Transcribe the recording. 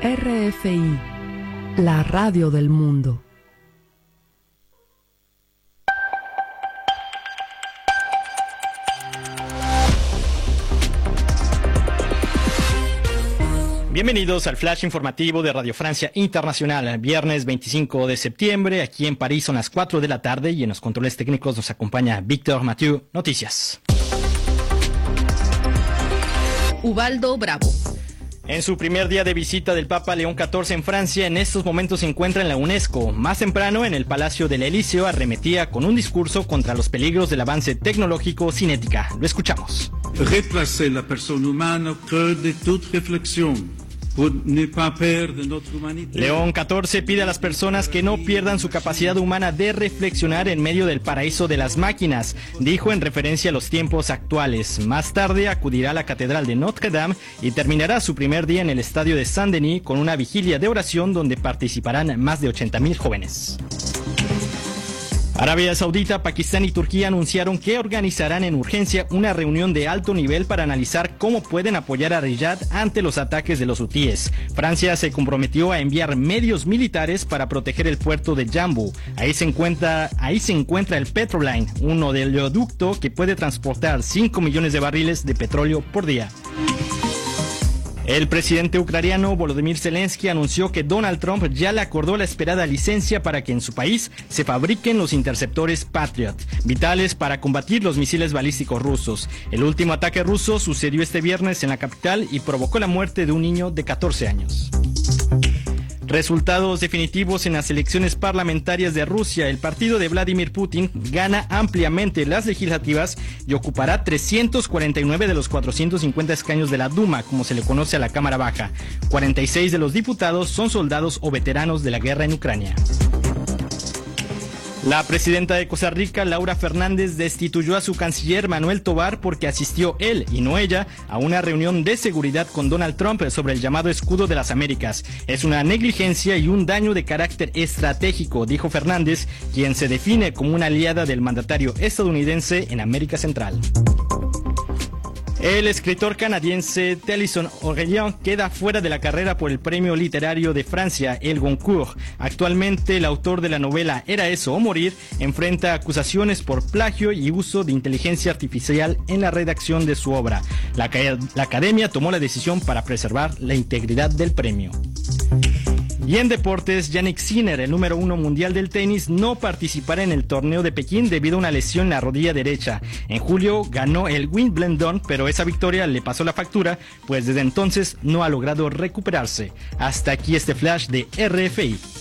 RFI, la radio del mundo. Bienvenidos al flash informativo de Radio Francia Internacional, viernes 25 de septiembre. Aquí en París son las 4 de la tarde y en los controles técnicos nos acompaña Víctor Mathieu. Noticias. Ubaldo Bravo. En su primer día de visita del Papa León XIV en Francia, en estos momentos se encuentra en la UNESCO. Más temprano, en el Palacio del Elíseo, arremetía con un discurso contra los peligros del avance tecnológico sin ética. Lo escuchamos. Replacer la persona humana creux de toute réflexion. León XIV pide a las personas que no pierdan su capacidad humana de reflexionar en medio del paraíso de las máquinas, dijo en referencia a los tiempos actuales. Más tarde acudirá a la Catedral de Notre Dame y terminará su primer día en el Estadio de Saint-Denis con una vigilia de oración donde participarán más de 80,000 jóvenes. Arabia Saudita, Pakistán y Turquía anunciaron que organizarán en urgencia una reunión de alto nivel para analizar cómo pueden apoyar a Riyadh ante los ataques de los hutíes. Francia se comprometió a enviar medios militares para proteger el puerto de Jammu. Ahí se encuentra el Petroline, un oleoducto que puede transportar 5 millones de barriles de petróleo por día. El presidente ucraniano Volodymyr Zelensky anunció que Donald Trump ya le acordó la esperada licencia para que en su país se fabriquen los interceptores Patriot, vitales para combatir los misiles balísticos rusos. El último ataque ruso sucedió este viernes en la capital y provocó la muerte de un niño de 14 años. Resultados definitivos en las elecciones parlamentarias de Rusia. El partido de Vladimir Putin gana ampliamente las legislativas y ocupará 349 de los 450 escaños de la Duma, como se le conoce a la Cámara Baja. 46 de los diputados son soldados o veteranos de la guerra en Ucrania. La presidenta de Costa Rica, Laura Fernández, destituyó a su canciller Manuel Tovar porque asistió él y no ella a una reunión de seguridad con Donald Trump sobre el llamado Escudo de las Américas. Es una negligencia y un daño de carácter estratégico, dijo Fernández, quien se define como una aliada del mandatario estadounidense en América Central. El escritor canadiense Tennyson Aurélien queda fuera de la carrera por el premio literario de Francia, el Goncourt. Actualmente, el autor de la novela Era eso o morir enfrenta acusaciones por plagio y uso de inteligencia artificial en la redacción de su obra. La Academia tomó la decisión para preservar la integridad del premio. Y en deportes, Jannik Sinner, el número 1 mundial del tenis, no participará en el torneo de Pekín debido a una lesión en la rodilla derecha. En julio ganó el Wimbledon, pero esa victoria le pasó la factura, pues desde entonces no ha logrado recuperarse. Hasta aquí este flash de RFI.